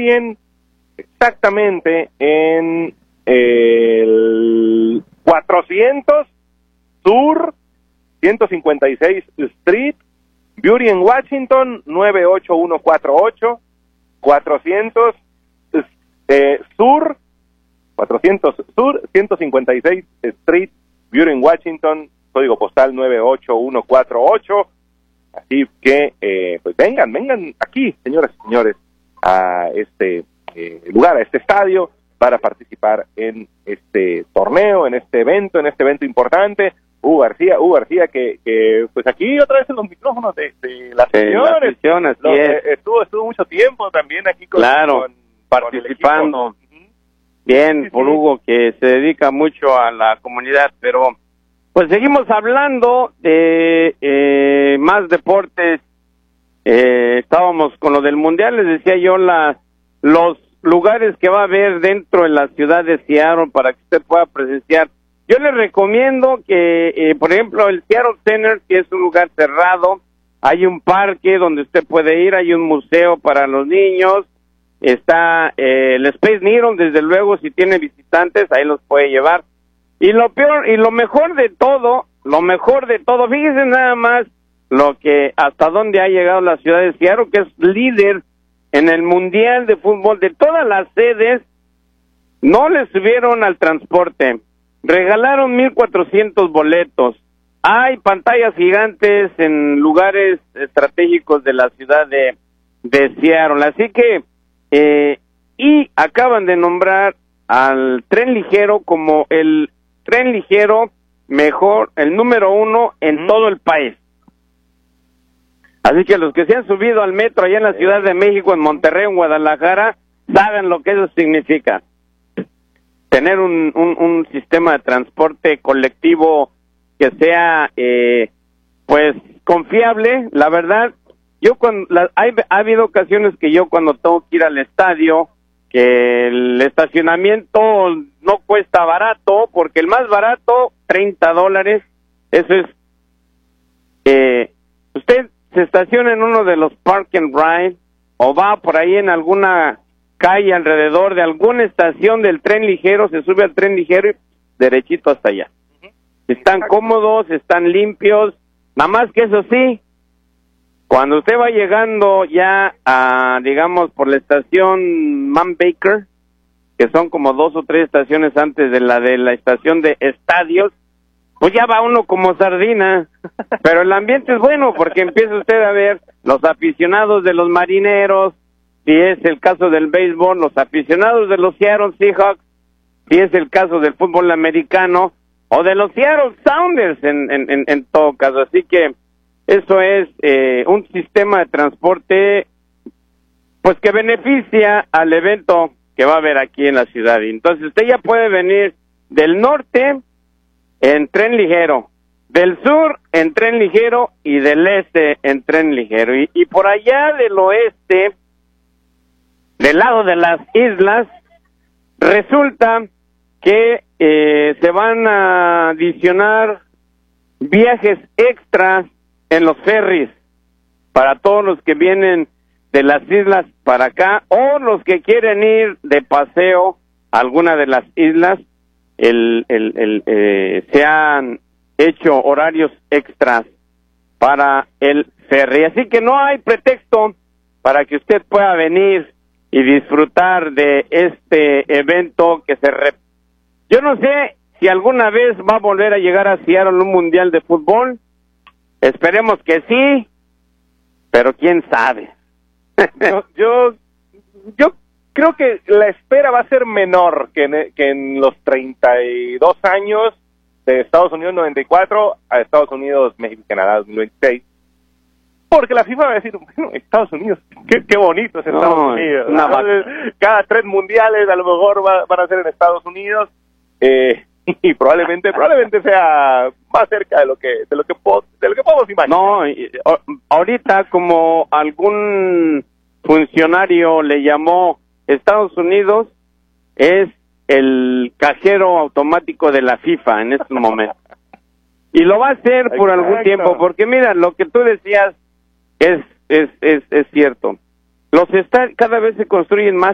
bien, exactamente en el 400 Sur 156 Street, Beauty en Washington 98148, 400 Sur 156 Street, Beauty en Washington, código postal 98148. Así que, pues vengan aquí, señoras y señores, a este lugar, a este estadio, para participar en este torneo, en este evento importante. Hugo García, que pues aquí otra vez en los micrófonos de las sesiones, estuvo mucho tiempo también aquí participando. Con Bien, por Hugo, que se dedica mucho a la comunidad, pero pues seguimos hablando de más deportes. Estábamos con lo del Mundial, les decía yo los lugares que va a haber dentro de la ciudad de Seattle para que usted pueda presenciar. Yo les recomiendo que, por ejemplo, el Seattle Center, que es un lugar cerrado, hay un parque donde usted puede ir, hay un museo para los niños, está el Space Needle, desde luego, si tiene visitantes, ahí los puede llevar. Y lo mejor de todo, fíjense nada más hasta dónde ha llegado la ciudad de Seattle, que es líder en el Mundial de Fútbol. De todas las sedes, no le subieron al transporte, regalaron 1,400 boletos, hay pantallas gigantes en lugares estratégicos de la ciudad de Seattle, así que, y acaban de nombrar al tren ligero como el tren ligero mejor, el número 1 en todo el país. Así que los que se han subido al metro allá en la Ciudad de México, en Monterrey, en Guadalajara, saben lo que eso significa. Tener un sistema de transporte colectivo que sea, pues, confiable. La verdad, ha habido ocasiones que yo cuando tengo que ir al estadio, que el estacionamiento no cuesta barato, porque el más barato, $30, eso es, usted se estaciona en uno de los park and ride, o va por ahí en alguna calle alrededor de alguna estación del tren ligero, se sube al tren ligero y derechito hasta allá. Están cómodos, están limpios, nada más que eso sí, cuando usted va llegando ya a, digamos, por la estación Man Baker, que son como 2 o 3 estaciones antes de la estación de estadios, pues ya va uno como sardina, pero el ambiente es bueno porque empieza usted a ver los aficionados de los Marineros, si es el caso del béisbol, los aficionados de los Seattle Seahawks, si es el caso del fútbol americano, o de los Seattle Sounders en todo caso. Así que eso es un sistema de transporte pues que beneficia al evento que va a haber aquí en la ciudad. Y entonces usted ya puede venir del norte en tren ligero, del sur en tren ligero y del este en tren ligero. Y por allá del oeste, del lado de las islas, resulta que se van a adicionar viajes extras en los ferries para todos los que vienen de las islas para acá o los que quieren ir de paseo a alguna de las islas. Se han hecho horarios extras para el ferry, así que no hay pretexto para que usted pueda venir y disfrutar de este evento que yo no sé si alguna vez va a volver a llegar a Seattle un mundial de fútbol. Esperemos que sí, pero quién sabe. Yo creo que la espera va a ser menor que en los 32 años de Estados Unidos 94 a Estados Unidos, México y Canadá 2026. Porque la FIFA va a decir, bueno, Estados Unidos, qué bonito es Estados Unidos. Cada 3 mundiales a lo mejor van a ser en Estados Unidos, y probablemente sea más cerca de lo que podemos imaginar. No, ahorita como algún funcionario le llamó, Estados Unidos es el cajero automático de la FIFA en este momento. Y lo va a hacer por algún tiempo, porque mira, lo que tú decías es cierto. Los estadios cada vez se construyen más